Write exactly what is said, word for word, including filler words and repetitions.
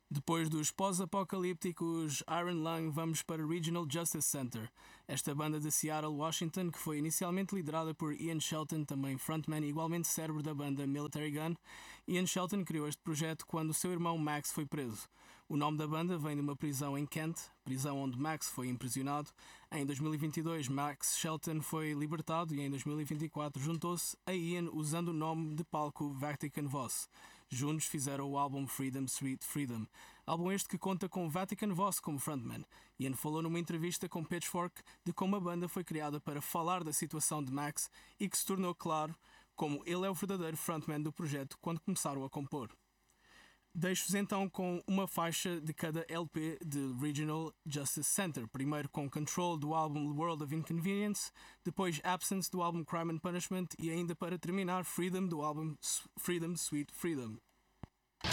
Depois dos pós-apocalípticos Iron Lung, vamos para Regional Justice Center. Esta banda de Seattle, Washington, que foi inicialmente liderada por Ian Shelton, também frontman e igualmente cérebro da banda Military Gun. Ian Shelton criou este projeto quando o seu irmão Max foi preso. O nome da banda vem de uma prisão em Kent, prisão onde Max foi imprisionado. Em dois mil e vinte e dois, Max Shelton foi libertado e em dois mil e vinte e quatro juntou-se a Ian usando o nome de palco Vatican Voss. Juntos fizeram o álbum Freedom Sweet Freedom, álbum este que conta com Vatican Voss como frontman. Ian falou numa entrevista com Pitchfork de como a banda foi criada para falar da situação de Max e que se tornou claro como ele é o verdadeiro frontman do projeto quando começaram a compor. Deixo-vos então com uma faixa de cada L P de Regional Justice Center, primeiro com Control do álbum World of Inconvenience, depois Absence do álbum Crime and Punishment e ainda para terminar Freedom do álbum Freedom Sweet Freedom.